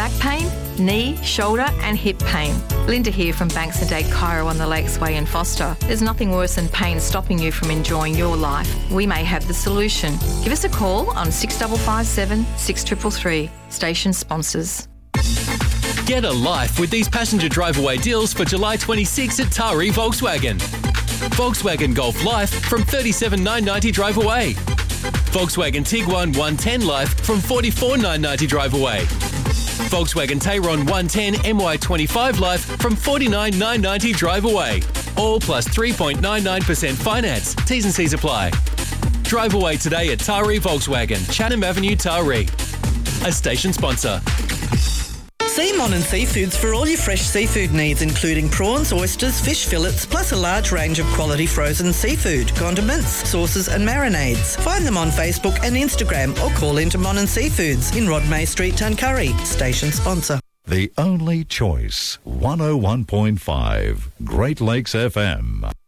back pain, knee, shoulder and hip pain. Linda here from Banks and Date Chiro on the Lakes Way in Foster. There's nothing worse than pain stopping you from enjoying your life. We may have the solution. Give us a call on 6557 6333. Station sponsors. Get a life with these passenger drive-away deals for July 26 at Taree Volkswagen. Volkswagen Golf Life from $37,990 drive away. Volkswagen Tiguan 110 Life from $44,990 drive away. Volkswagen Tayron 110 MY25 Life from $49,990 drive away. All plus 3.99% finance. T's and C's apply. Drive away today at Taree Volkswagen, Chatham Avenue, Taree. A station sponsor. See Monin Seafoods for all your fresh seafood needs, including prawns, oysters, fish fillets, plus a large range of quality frozen seafood, condiments, sauces and marinades. Find them on Facebook and Instagram or call into Monin Seafoods in Rodmay Street, Tuncurry. Station sponsor. The only choice, 101.5 Great Lakes FM.